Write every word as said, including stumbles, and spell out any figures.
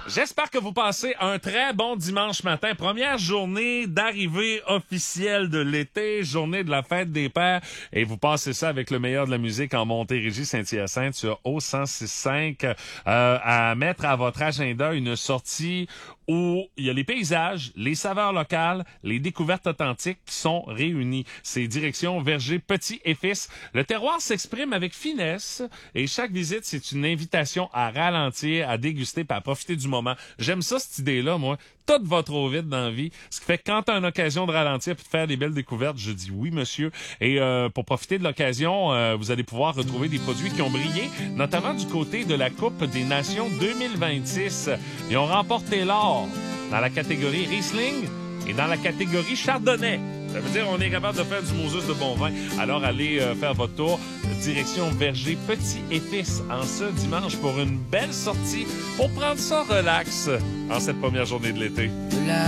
J'espère que vous passez un très bon dimanche matin. Première journée d'arrivée officielle de l'été, journée de la fête des pères. Et vous passez ça avec le meilleur de la musique en Montérégie, Saint-Hyacinthe sur O cent six cinq. Euh, à mettre à votre agenda une sortie où il y a les paysages, les saveurs locales, les découvertes authentiques qui sont réunies. C'est direction Verger Petit et Fils. Le terroir s'exprime avec finesse et chaque visite, c'est une invitation à ralentir, à déguster et à profiter du moment. J'aime ça, cette idée-là, moi. Tout va trop vite dans la vie. Ce qui fait que quand tu as une occasion de ralentir et de faire des belles découvertes, je dis oui, monsieur. Et euh, pour profiter de l'occasion, euh, vous allez pouvoir retrouver des produits qui ont brillé, notamment du côté de la Coupe des Nations deux mille vingt-six. Ils ont remporté l'or dans la catégorie Riesling et dans la catégorie Chardonnay. Ça veut dire qu'on est capable de faire du Moses de bon vin. Alors, allez euh, faire votre tour. Direction Verger Petit et Fils en ce dimanche pour une belle sortie pour prendre ça relax en cette première journée de l'été.